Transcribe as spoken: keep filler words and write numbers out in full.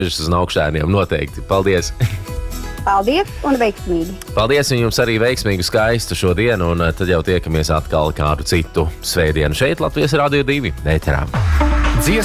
uz Naukštēniem noteikti. Paldies! Paldies un veiksmīgi! Paldies, un jums arī veiksmīgu, skaistu šodienu, un tad jau tiekamies atkal kādu citu svētdienu šeit Latvijas Radio divi ēterā.